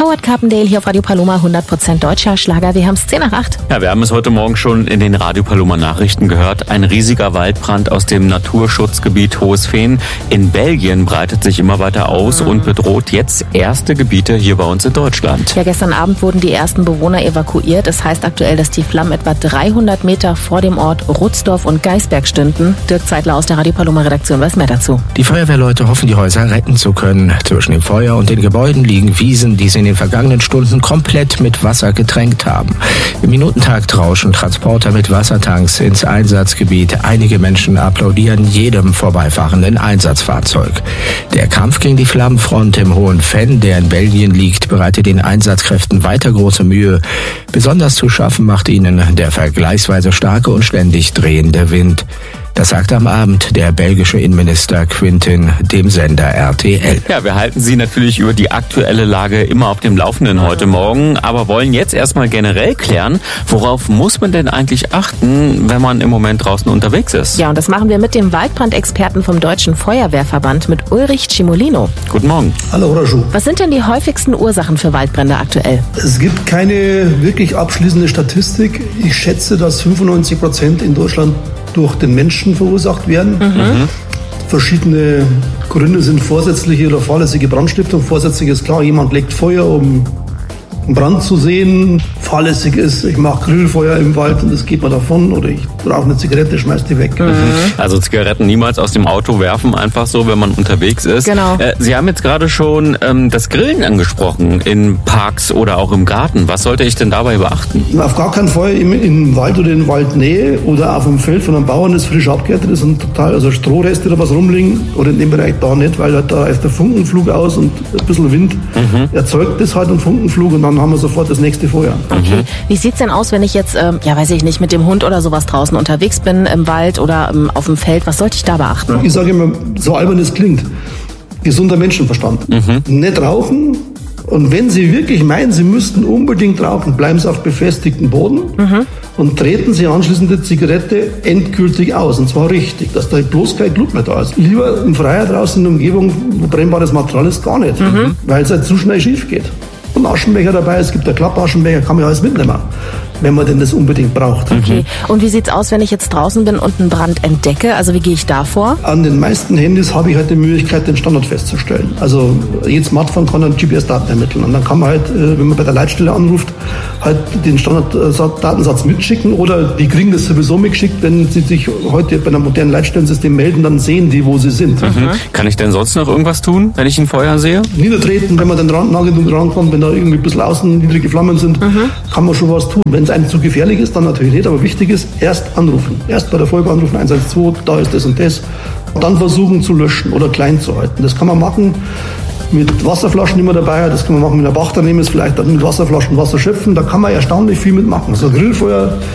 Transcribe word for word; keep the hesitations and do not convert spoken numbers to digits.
Howard Carpendale hier auf Radio Paloma, hundert Prozent deutscher Schlager. Wir haben es zehn nach acht. Ja, wir haben es heute Morgen schon in den Radio Paloma Nachrichten gehört. Ein riesiger Waldbrand aus dem Naturschutzgebiet Hohes Fehn in Belgien breitet sich immer weiter aus mhm. und bedroht jetzt erste Gebiete hier bei uns in Deutschland. Ja, gestern Abend wurden die ersten Bewohner evakuiert. Es heißt aktuell, dass die Flammen etwa dreihundert Meter vor dem Ort Rutzdorf und Geisberg stünden. Dirk Zeitler aus der Radio Paloma Redaktion weiß mehr dazu. Die Feuerwehrleute hoffen, die Häuser retten zu können. Zwischen dem Feuer und den Gebäuden liegen Wiesen, die sie in den vergangenen Stunden komplett mit Wasser getränkt haben. Im Minutentakt rauschen Transporter mit Wassertanks ins Einsatzgebiet. Einige Menschen applaudieren jedem vorbeifahrenden Einsatzfahrzeug. Der Kampf gegen die Flammenfront im Hohen Fehn, der in Belgien liegt, bereitet den Einsatzkräften weiter große Mühe. Besonders zu schaffen macht ihnen der vergleichsweise starke und ständig drehende Wind. Das sagte am Abend der belgische Innenminister Quintin dem Sender R T L. Ja, wir halten Sie natürlich über die aktuelle Lage immer auf dem Laufenden heute Morgen, aber wollen jetzt erstmal generell klären, worauf muss man denn eigentlich achten, wenn man im Moment draußen unterwegs ist? Ja, und das machen wir mit dem Waldbrandexperten vom Deutschen Feuerwehrverband, mit Ulrich Cimolino. Guten Morgen. Hallo, Raju. Was sind denn die häufigsten Ursachen für Waldbrände aktuell? Es gibt keine wirklich abschließende Statistik. Ich schätze, dass fünfundneunzig Prozent in Deutschland durch den Menschen verursacht werden. Mhm. Verschiedene Gründe sind vorsätzliche oder fahrlässige Brandstiftung. Vorsätzlich ist klar, jemand legt Feuer, um einen Brand zu sehen. Fahrlässig ist, ich mache Grillfeuer im Wald und es geht mir davon. Oder ich rauche eine Zigarette, schmeiß die weg. Mhm. Also Zigaretten niemals aus dem Auto werfen, einfach so, wenn man unterwegs ist. Genau. Äh, Sie haben jetzt gerade schon ähm, das Grillen angesprochen, in Parks oder auch im Garten. Was sollte ich denn dabei beachten? Auf gar keinen Fall im, im Wald oder in Waldnähe oder auf dem Feld von einem Bauern, das frisch abgeerntet ist und total, also Strohreste oder was rumliegen, oder in dem Bereich da nicht, weil halt da ist der Funkenflug aus und ein bisschen Wind mhm. erzeugt das halt einen Funkenflug und dann haben wir sofort das nächste Feuer. Okay. Wie sieht's denn aus, wenn ich jetzt, ähm, ja weiß ich nicht, mit dem Hund oder sowas draußen unterwegs bin, im Wald oder ähm, auf dem Feld? Was sollte ich da beachten? Ich sage immer, so albern es klingt, gesunder Menschenverstand. Mhm. Nicht rauchen. Und wenn Sie wirklich meinen, Sie müssten unbedingt rauchen, bleiben Sie auf befestigtem Boden mhm. und treten Sie anschließend die Zigarette endgültig aus. Und zwar richtig, dass da bloß kein Glut mehr da ist. Lieber im Freien draußen in der Umgebung, wo brennbares Material ist, gar nicht. Mhm. Weil es halt zu schnell schief geht. Ein Aschenbecher dabei, es gibt einen Klappaschenbecher, kann man ja alles mitnehmen, wenn man denn das unbedingt braucht. Okay. Und wie sieht's aus, wenn ich jetzt draußen bin und einen Brand entdecke? Also wie gehe ich da vor? An den meisten Handys habe ich halt die Möglichkeit, den Standort festzustellen. Also jedes Smartphone kann dann G P S-Daten ermitteln. Und dann kann man halt, wenn man bei der Leitstelle anruft, halt den Standarddatensatz mitschicken oder die kriegen das sowieso mitgeschickt, wenn sie sich heute bei einem modernen Leitstellensystem melden, dann sehen die, wo sie sind. Mhm. Kann ich denn sonst noch irgendwas tun, wenn ich ein Feuer sehe? Niedertreten, wenn man dann nah genug rankommt, wenn da irgendwie ein bisschen außen niedrige Flammen sind, mhm. kann man schon was tun. Wenn es einem zu gefährlich ist, dann natürlich nicht, aber wichtig ist, erst anrufen. Erst bei der Feuerwehr anrufen, eins eins zwei, da ist das und das. Dann versuchen zu löschen oder klein zu halten. Das kann man machen mit Wasserflaschen, die man dabei hat. Das kann man machen mit einer Bach daneben, ist vielleicht mit Wasserflaschen Wasser schöpfen. Da kann man erstaunlich viel mitmachen. So ein Grillfeuer